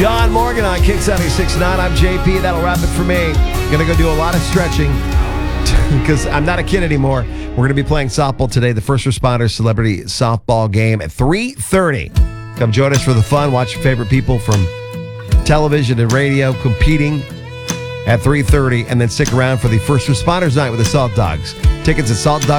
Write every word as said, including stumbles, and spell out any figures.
John Morgan on Kick seventy-six point nine. I'm J P. That'll wrap it for me. Gonna go do a lot of stretching because I'm not a kid anymore. We're going to be playing softball today, the First Responders Celebrity Softball Game at three thirty. Come join us for the fun. Watch your favorite people from television and radio competing at three thirty, and then stick around for the First Responders Night with the Salt Dogs. Tickets at salt dogs